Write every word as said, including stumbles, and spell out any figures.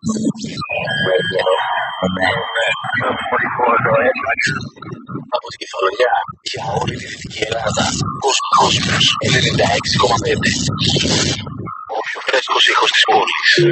Ναι, λοιπόν, εντάξει. Από την Κεφαλονιά για όλη τη Δυτική Ελλάδα. Κόσμος ενενήντα έξι κόμμα πέντε. Ο πιο φρέσκος ήχος της πόλης.